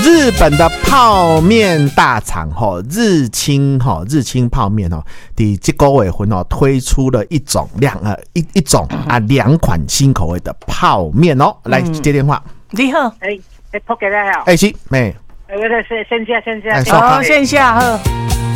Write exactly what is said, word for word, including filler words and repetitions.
日本的泡面大厂吼，日清吼，日清泡面吼，伫这个月份哦推出了一种两呃一一种啊两款新口味的泡面哦。来接电话， 你好， 哎哎，扑给他好， 哎是，哎， 哎，我在线线下线下， 好线下好。